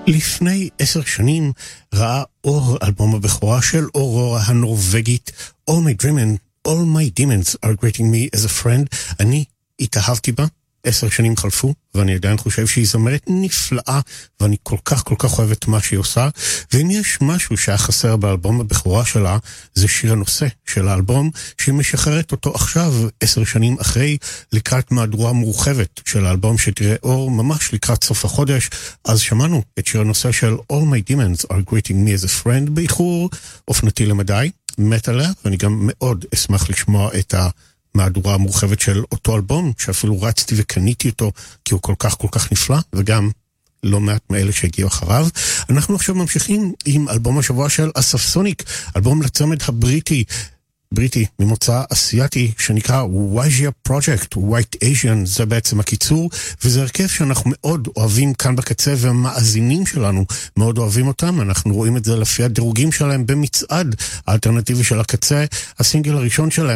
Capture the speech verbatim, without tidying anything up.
לפני עשר שנים ראה אור אלבום הבכורה של אורורה הנורווגית All My Dreaming, All My Demons are greeting me as a friend. אני התאהבתי בה, עשר שנים חלפו, ואני עדיין חושב שהיא זמרת נפלאה, ואני כל כך כל כך אוהבת מה שהיא עושה, ואם יש משהו שהיה חסר באלבום הבכורה שלה, זה שיר הנושא של האלבום, שהיא משחררת אותו עכשיו, עשר שנים אחרי, לקראת מהדורה מורחבת של האלבום שתראה אור ממש לקראת סוף החודש. אז שמענו את שיר הנושא של All My Demons are greeting me as a friend, באיחור אופנתי למדי, מת עליה, ואני גם מאוד אשמח לשמוע את ה... מהדורה המורחבת של אותו אלבום, שאפילו רצתי וקניתי אותו, כי הוא כל כך כל כך נפלא, וגם לא מעט מאלה שהגיעו אחריו. אנחנו עכשיו ממשיכים עם אלבום השבוע של אסף סוניק, אלבום לצמד הבריטי, בריטי ממוצא אסיאטי, שנקרא Wajia Project, White Asian, זה בעצם הקיצור, וזה הרכב שאנחנו מאוד אוהבים כאן בקצה, והמאזינים שלנו מאוד אוהבים אותם, אנחנו רואים את זה לפי הדירוגים שלהם במצעד האלטרנטיבי של הקצה. הסינגל הראשון שלהם,